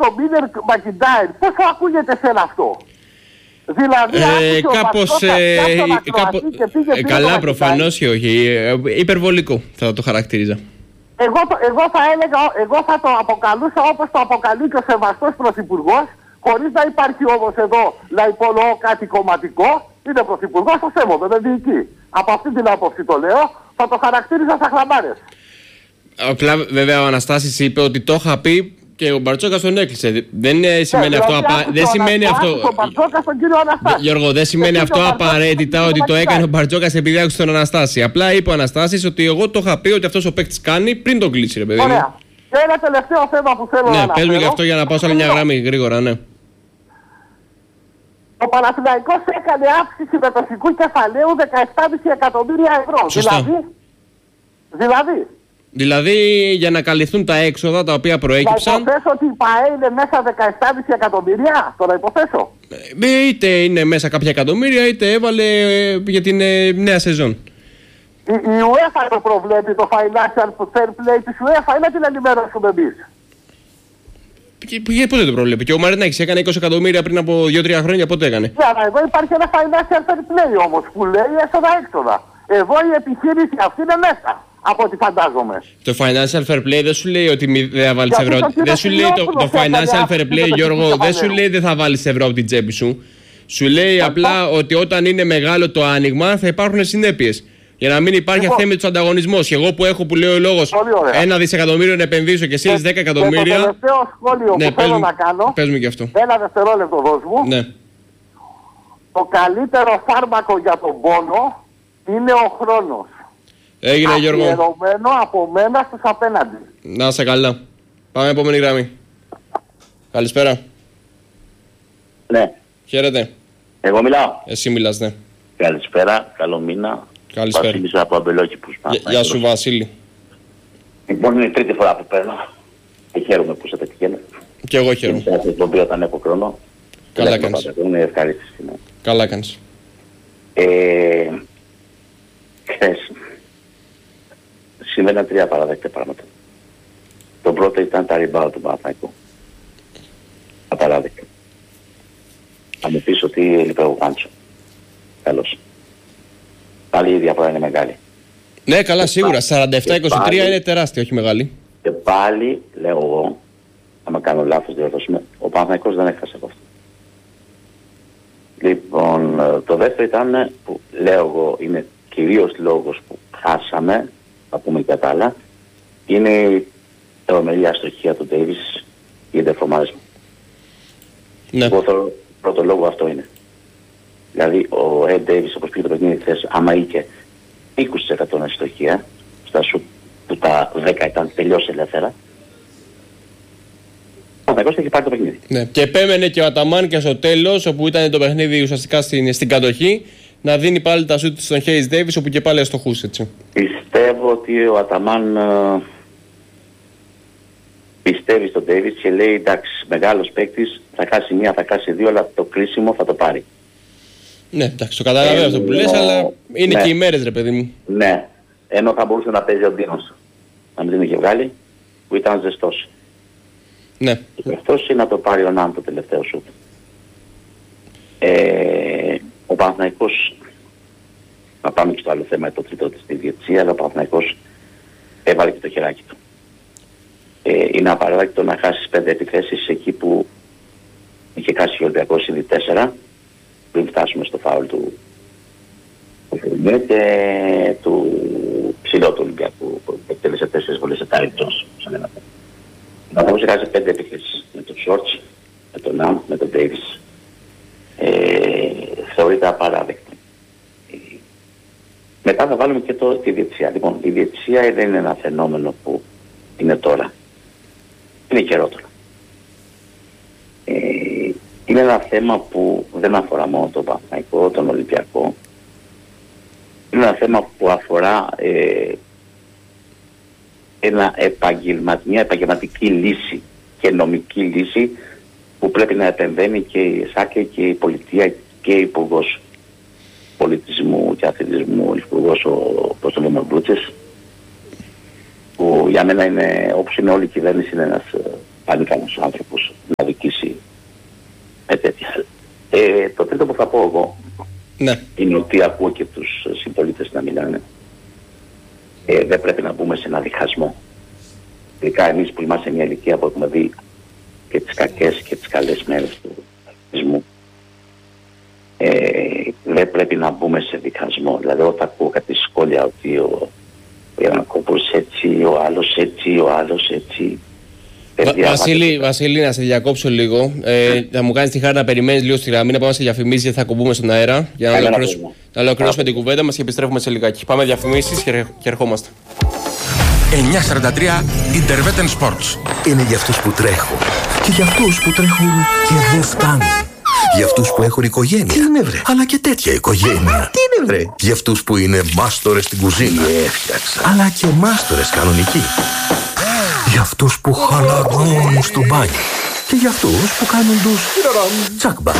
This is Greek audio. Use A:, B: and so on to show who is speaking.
A: το Μίλερ Μακιντάιρ. Πώς θα ακούγεται σε αυτό? Δηλαδή
B: κάπως καλά προφανώς ή όχι, υπερβολικό θα το χαρακτήριζα.
A: Εγώ θα το αποκαλούσα όπως το αποκαλεί και ο σεβαστός πρωθυπουργός, χωρίς να υπάρχει όμως εδώ να υπολογώ κάτι κομματικό. Είναι πρωθυπουργός, το σέβομαι, δεν διοικεί. Από αυτή την άποψη το λέω, θα το χαρακτήριζα σαν χλαμάρες.
B: Απλά βέβαια ο Αναστάσης είπε ότι το είχα πει και ο Μπαρτσόκας τον έκλεισε. Δεν σημαίνει αυτό. Δεν σημαίνει αυτό. Γιώργο, δεν σημαίνει αυτό απαραίτητα ότι το έκανε ο Μπαρτσόκας επειδή άκουσε τον Αναστάση. Απλά είπε ο Αναστάσης ότι εγώ το είχα πει ότι αυτός ο παίκτης κάνει πριν τον κλείσει, ρε παιδί.
A: Ωραία. Και ένα τελευταίο θέμα που θέλω να αναφέρω.
B: Ναι, πες μου και αυτό για να πάω σε άλλη μια γραμμή γρήγορα, ναι.
A: Ο Παναθηναϊκός έκανε αύξηση μετοχικού κεφαλαίου 17,5 εκατομμύρια ευρώ.
B: Δηλαδή για να καλυφθούν τα έξοδα τα οποία προέκυψαν.
A: Να υποθέσω ότι η ΠΑΕ είναι μέσα 17,5 εκατομμύρια. Τώρα υποθέσω.
B: Είτε είναι μέσα κάποια εκατομμύρια είτε έβαλε για την νέα σεζόν.
A: Η UEFA το προβλέπει, το financial fair play της UEFA, ή να την ενημερώσουμε εμείς?
B: Πότε το προβλέπει? Και ο Μαρινάκης έκανε 20 εκατομμύρια πριν από 2-3 χρόνια, πότε έκανε?
A: Εδώ υπάρχει ένα financial fair play όμως που λέει έσοδα-έξοδα. Εδώ η επιχείρηση αυτή είναι μέσα, από ό,τι φαντάζομαι.
B: Το financial fair play δεν σου λέει ότι δεν θα βάλεις ευρώ. Δεν σου λέει το financial fair play, Γιώργο, δεν σου λέει δεν θα βάλεις ευρώ από την τσέπη σου. Σου λέει απλά ότι όταν είναι μεγάλο το άνοιγμα θα υπάρχουν συνέπειες. Για να μην υπάρχει αθέμητος ανταγωνισμός. Και εγώ που έχω, που λέει ο λόγος, 1 δισεκατομμύριο να επενδύσω και εσύ 10 εκατομμύρια.
A: Το τελευταίο σχόλιο που θέλω να κάνω.
B: Πες μου και αυτό.
A: Ένα δευτερόλεπτο δώσ' μου.
B: Ναι.
A: Το καλύτερο φάρμακο για τον πόνο είναι ο χρόνος.
B: Έγινε, Γιώργο.
A: Αφιερωμένο από μένα στους απέναντι.
B: Να είσαι καλά. Πάμε επόμενη γραμμή. Καλησπέρα.
C: Ναι.
B: Χαίρετε.
C: Εγώ μιλάω.
B: Εσύ μιλάς, ναι.
C: Καλησπέρα, καλό μήνα.
B: Καλησπέρα.
C: Βασίλης από Αμπελόκηπους.
B: Γεια σου, Βασίλη.
C: Λοιπόν, είναι η τρίτη φορά που παίρνω. Και χαίρομαι που σε πετυχαίνω.
B: Και εγώ χαίρομαι.
C: Και το οποίο όταν έχω χρόνο.
B: Καλά κάνεις.
C: Είναι ευχαρίστηση. Ναι.
B: Καλά κάνεις.
C: Χθες συμβαίναν 3 παραδεκτά πράγματα. Το πρώτο ήταν τα rebound του Παναθηναϊκού. Απαράδεκτα. Θα μου πεις ότι λείπει ο Κάντσο. Καλώς. Πάλι η διαφορά είναι μεγάλη.
B: Ναι, καλά, σίγουρα. 47-23 είναι τεράστια, όχι μεγάλη.
C: Και πάλι, λέω εγώ, άμα κάνω λάθος διορθώσουμε, ο Παναθηναϊκός δεν έχασε από αυτό. Λοιπόν, το δεύτερο ήταν, που λέω εγώ, είναι κυρίως λόγος που χάσαμε, θα πούμε και τα άλλα, είναι η τρομερή αστοχία του Ντέιβις για την εφομάρισμα.
B: Ναι.
C: Εγώ θέλω, πρώτο λόγο αυτό είναι. Δηλαδή, ο Ed Davis, όπως πήγε το παιχνίδι χθες, άμα είχε 20% αστοχία, στα σου που τα 10 ήταν τελειώς ελεύθερα, ο Παναθηναϊκός είχε πάρει το παιχνίδι.
B: Ναι. Και επέμενε και ο Αταμάν και στο τέλος, όπου ήταν το παιχνίδι ουσιαστικά στην κατοχή, να δίνει πάλι τα σούτ στον Hayes Davis, όπου και πάλι αστοχούσε, έτσι.
C: Πιστεύω ότι ο Αταμάν πιστεύει στον Davis και λέει εντάξει, μεγάλος παίκτης, θα χάσει μία, θα χάσει δύο, αλλά το κλείσιμο θα το πάρει.
B: Ναι, εντάξει, το καταλαβαίνω αυτό που λες, αλλά είναι
C: ναι.
B: Και οι μέρες, ρε παιδί μου.
C: Ναι, ενώ θα μπορούσε να παίζει ο Ντίνος, να μην την είχε βγάλει, που ήταν ζεστός.
B: Ναι.
C: Και αυτός είναι να το πάρει ο Νάμ το τελευταίο σουτ. Ο Παναθηναϊκός, να πάμε και στο άλλο θέμα, το τρίτο της διαιτησίας, αλλά ο Παναθηναϊκός έβαλε και το χεράκι του. Είναι απαράδεκτο να χάσεις 5 επιθέσεις εκεί που είχε χάσει ο Ολυμπιακός ήδη 4, πριν φτάσουμε στο φάουλ του Φουρνιέ και του ψηλό του Ολυμπιακού που εκτέλεσε 4 βολές σε τάριτος σαν ένα θέμα. Ο Παναθηναϊκός χάσει 5 επιθέσεις με τον Σόρτς, με τον Ναμ, με τον Ντέιβις. Θεωρείται απαράδεκτο. Μετά θα βάλουμε και τη διαιτησία. Λοιπόν, η διαιτησία δεν είναι ένα φαινόμενο που είναι τώρα. Είναι καιρότερο. Είναι ένα θέμα που δεν αφορά μόνο τον Παναθηναϊκό, τον Ολυμπιακό. Είναι ένα θέμα που αφορά μια επαγγελματική λύση και νομική λύση που πρέπει να επεμβαίνει και η ΣΑΚΕ και η πολιτεία και η Υπουργός Πολιτισμού και Αθλητισμού, ο Υπουργός ο Μαρμπούτσης, που για μένα είναι, όπως είναι όλη η κυβέρνηση, είναι ένας πάλι κανένας άνθρωπος να δικήσει με τέτοια. Το τρίτο που θα πω εγώ είναι ότι ακούω και τους συμπολίτες να μιλάνε. Δεν πρέπει να μπούμε σε ένα διχασμό. Ειδικά εμείς που είμαστε μια ηλικία που έχουμε δει και τις κακές και τις καλές μέρες του πολιτισμού. Δεν πρέπει να μπούμε σε διχασμό. Δηλαδή όταν ακούω κάτι σχόλια ότι ο Γιαννακόπουλος έτσι, ο άλλος έτσι, ο άλλος έτσι.
B: Βασίλη, να σε διακόψω λίγο. Θα μου κάνεις τη χάρη να περιμένεις λίγο στη γραμμή, να πάμε σε διαφημίσεις γιατί θα κομπούμε στον αέρα. Για να ολοκληρώσουμε την κουβέντα μας και επιστρέφουμε σε λιγάκι. Πάμε διαφημίσεις και ερχόμαστε.
D: 9:43 Interveten Sports.
E: Είναι για αυτούς που τρέχουν και για αυτούς που τρέχουν και δεν φτάνουν. Για αυτούς που έχουν οικογένεια. Τι είναι βρε? Αλλά και τέτοια οικογένεια. Τι είναι βρε? Για αυτούς που είναι μάστορες στην κουζίνα. Έφτιαξα. Αλλά και μάστορες κανονικοί. Για αυτούς που χαλαρώνουν στο μπάνιο. Και για αυτούς που κάνουν τους τσακμπα.